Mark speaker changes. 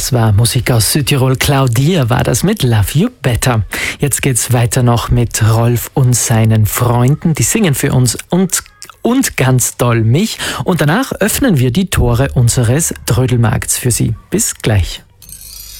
Speaker 1: Das war Musik aus Südtirol. Claudia war das mit Love You Better. Jetzt geht's weiter noch mit Rolf und seinen Freunden. Die singen für uns und ganz doll mich. Und danach öffnen wir die Tore unseres Trödelmarkts für Sie. Bis gleich.